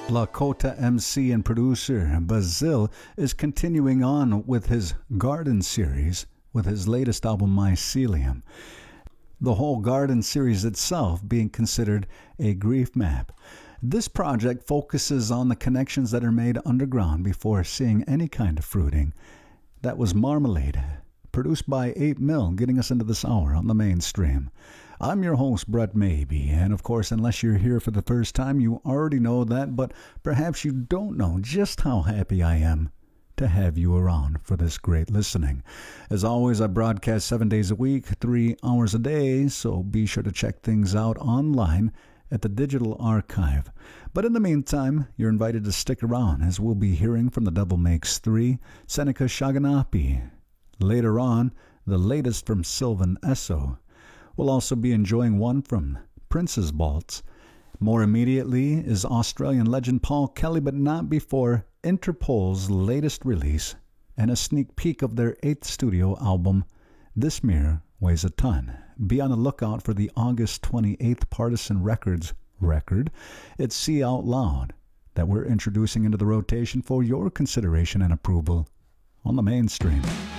Lakota MC and producer Bazil is continuing on with his Garden series with his latest album Mycelium. The whole Garden series itself being considered a grief map. This project focuses on the connections that are made underground before seeing any kind of fruiting. That was Marmalade, produced by 8 Mil, getting us into this hour on the mainstream. I'm your host, Brett Maybe, and of course, unless you're here for the first time, you already know that, but perhaps you don't know just how happy I am to have you around for this great listening. As always, I broadcast 7 days a week, 3 hours a day, so be sure to check things out online at the Digital Archive. But in the meantime, you're invited to stick around as we'll be hearing from The Devil Makes 3, Seneca Shaganapi. Later on, the latest from Sylvan Esso. We'll also be enjoying one from Prince's Vaults. More immediately is Australian legend Paul Kelly, but not before Interpol's latest release and a sneak peek of their 8th studio album, This Mirror Weighs a Ton. Be on the lookout for the August 28th Partisan Records record. It's See Out Loud that we're introducing into the rotation for your consideration and approval on the mainstream.